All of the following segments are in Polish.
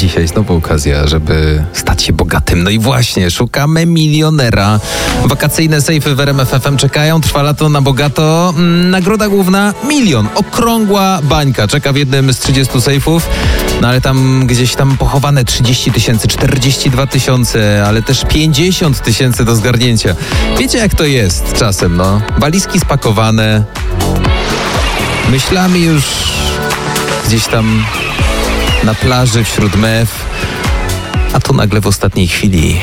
dzisiaj znowu okazja, żeby stać się bogatym. No i właśnie, szukamy milionera. Wakacyjne sejfy w RMF FM czekają, trwa lato na bogato. Nagroda główna 1 000 000. Okrągła bańka czeka w jednym z 30 sejfów. No ale tam gdzieś tam pochowane 30 000, 42 000, ale też 50 000 do zgarnięcia. Wiecie jak to jest czasem, no. Walizki spakowane, myślami już gdzieś tam na plaży wśród mew, a tu nagle w ostatniej chwili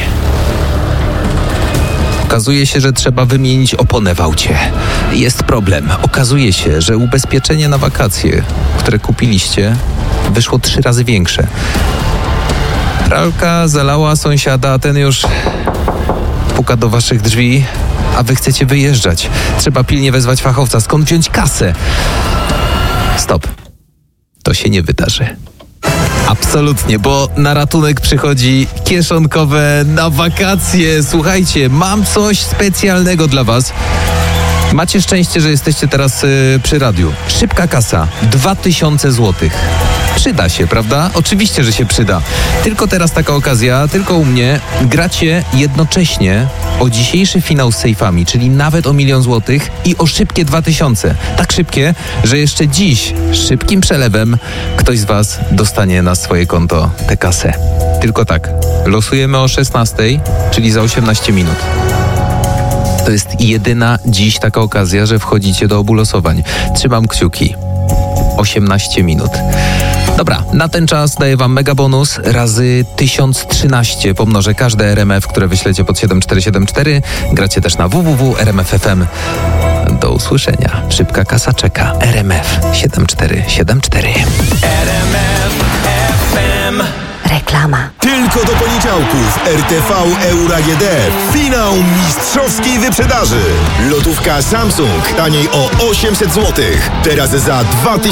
okazuje się, że trzeba wymienić oponę w aucie. Jest problem. Okazuje się, że ubezpieczenie na wakacje, które kupiliście, wyszło 3 razy większe. Pralka zalała sąsiada, a ten już puka do waszych drzwi, a wy chcecie wyjeżdżać. Trzeba pilnie wezwać fachowca. Skąd wziąć kasę? Stop. To się nie wydarzy. Absolutnie, bo na ratunek przychodzi kieszonkowe na wakacje. Słuchajcie, mam coś specjalnego dla was. Macie szczęście, że jesteście teraz przy radiu. Szybka kasa, 2000 złotych. Przyda się, prawda? Oczywiście, że się przyda. Tylko teraz taka okazja, tylko u mnie gracie jednocześnie o dzisiejszy finał z sejfami, czyli nawet o 1 000 000 złotych i o szybkie 2000. Tak szybkie, że jeszcze dziś szybkim przelewem ktoś z was dostanie na swoje konto tę kasę. Tylko tak, losujemy o 16, czyli za 18 minut. To jest jedyna dziś taka okazja, że wchodzicie do obu losowań. Trzymam kciuki. 18 minut. Dobra, na ten czas daję wam mega bonus razy 1013. Pomnożę każde RMF, które wyślecie pod 7474. Gracie też na www.rmf.fm. Do usłyszenia. Szybka kasa czeka. RMF 7474. RMF FM. Reklama. Tylko do poniedziałków RTV Euro AGD. Finał mistrzowskiej wyprzedaży. Lotówka Samsung taniej o 800 zł. Teraz za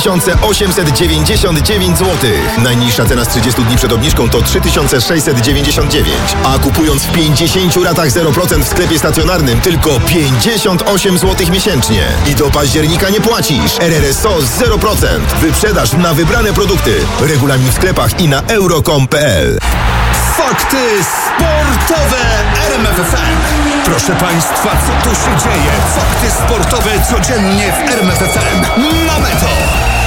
2899 zł. Najniższa cena z 30 dni przed obniżką to 3699. A kupując w 50 ratach 0% w sklepie stacjonarnym tylko 58 zł miesięcznie. I do października nie płacisz. RRSO 0%. Wyprzedaż na wybrane produkty. Regulamin w sklepach i na euro.com.pl. Fakty sportowe RMF FM. Proszę Państwa, co tu się dzieje? Fakty sportowe codziennie w RMF FM. Mamy to!